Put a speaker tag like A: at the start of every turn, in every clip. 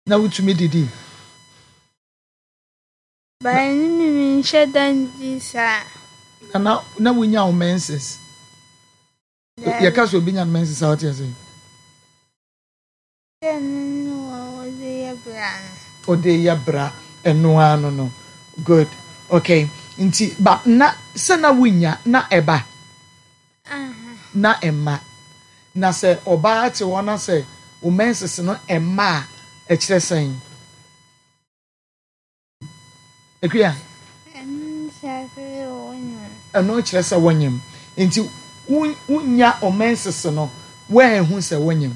A: Na wutumi didi.
B: Ba ni shedan disa.
A: Na wunya o menses. Ye ka so obinya menses out here say. Ode ya bra eno ano no. Good. Okay. Nti ba na se na wunya na eba. Na emma. Na se oba ate wona se o menses no emma e kire sen. Ekuya. Eno kire se wonyem. Nti wunya o menses no wa ehu se wonyem.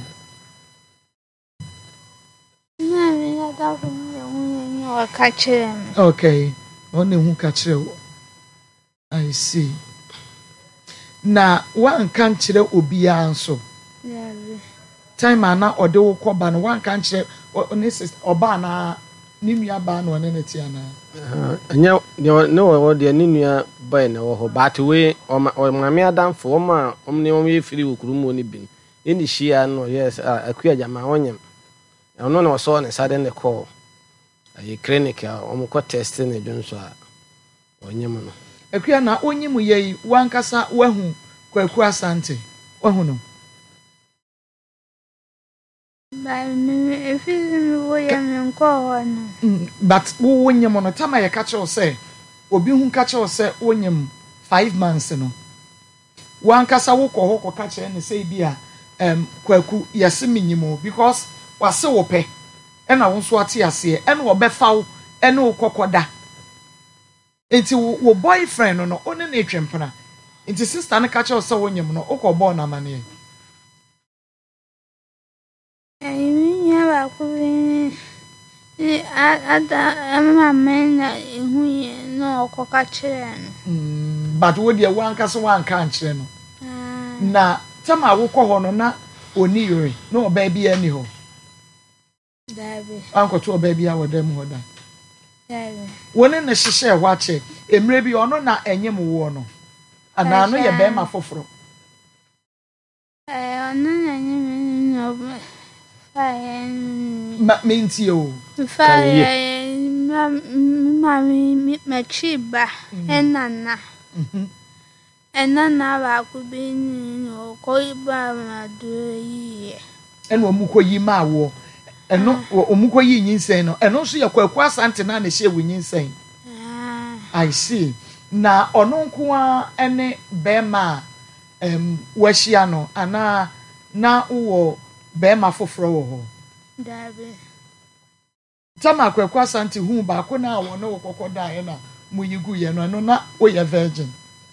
A: Okay. One hu ka kire wo. I see. Na wan kan kire obi anso. Time ana ode wo koba no wan kan kire oba na ni nua ba na one neti ana.
C: Anya no de ni nua ba na wo ho but we o mame adamfo o ma omne o yefiri wo kurumo ni bin. Eni hia no yes akua jama onyem. Ono na so ne sade ne call. Ayi clinic a o ko test ne dwonso a onyem no.
A: Akua na onyim yei wankasa wahu kwaku asante. Wahu no. But wo nyem no tama ye catch us say obi hu catch us say onyem 5 months no. Wankasa wo ko catch ne say bia kwaku yesi minyimo because wase wo pe ena wo so ate ase ena wo befa wo ena wo kokoda. Enti wo boyfriend no one na etwempena. Enti sister na catch us say wonyem no okobọ na mane. But wo dia wankasa wanka ankyere no. Na tama wo kɔ hɔ no na oni yore na oba bia ni hɔ.
B: Dabi.
A: Anko to oba bia wodam hɔ da.
B: Dabi.
A: Wone na hyehyɛ hɔ akyɛ. Emre bi ɔno na enyem wo no. Ana no yɛ bɛma foforo.
B: Ono na enyem no.
A: Menti o.
B: Ma chiba enana. Enana ba ku bi ni o ko iba ma do yi.
A: Eno omukoyi ma wo. Eno omukoyi nyinsen no. Eno so ye kwaku asante na na hye wunyinsen. I see. Na ono nko a ene bema wahia no ana na wo bema foforo wo ho.
B: Dabi.
A: Tama kwaku asante hu ba ko na wo no kokoda ye na muyigu ye no no na wo ye virgin.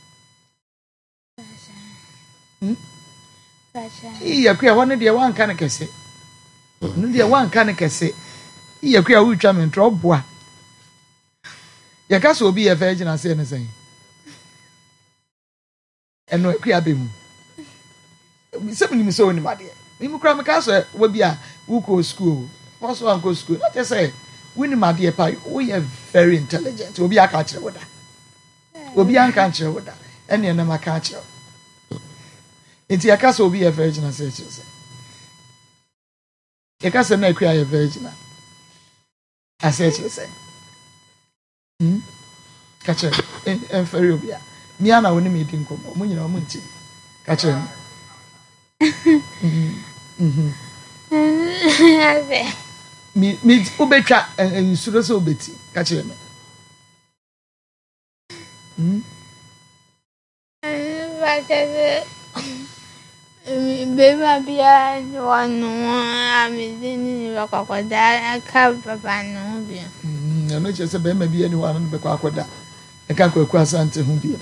A: Iya kwa hono de wanka ne kese. No de wanka ne kese. Iya kwa wutwa mentro boa. Ya ka so obi ye virgin ase ne sen. Eno kwa be mu. Se mu ni so ni made. Mi kura me ka so wo bia wo ko school. Also an go school. Not just say we ni made pa we are very intelligent. Obi aka kire woda. Obi anka kire woda. Ene na maka kire. Enti yakasa obi ye virgin ase chese. Yakasa na ekua ye virgin ase chese. Kache en feri obi a. Mi ana woni me di nkomo. Mo nyina mo nti. Kache. Mi obetwa nsuro se obeti. Kache me.
B: Beba bia wanu amidini wakwakwada aka baba no bia.
A: No chese bema bia ni wanu be kwakwada. Eka kwaku asante hu bia.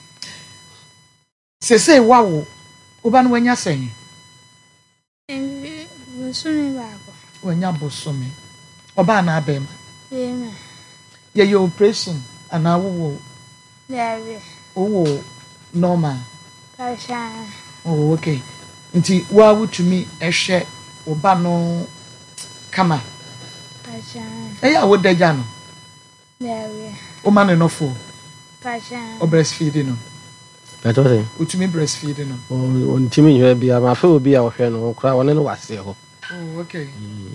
A: Sese wawo oba no wanya sen.
B: Bosumi babo.
A: Wanya bosumi. Oba na abema.
B: Bema.
A: Ye your operation ana wo.
B: Dabi.
A: Wo normal.
B: Kasha.
A: Oh, okay. Nti wa wutumi ehwe oba no kama.
B: Kasha.
A: Eya wo daja no.
B: Dabi.
A: O ma no fo.
B: Kasha.
A: O breastfeed no.
C: Beto say.
A: Utumi breastfeed no.
C: O ntimi hwe bia ma fa obi a wo hwe no kra woni no wase ho.
A: Oh, okay.